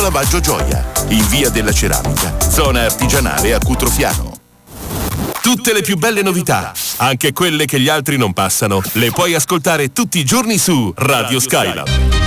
lavaggio gioia, in via della Ceramica, zona artigianale a Cutrofiano. Tutte le più belle novità, anche quelle che gli altri non passano, le puoi ascoltare tutti i giorni su Radio Skylab.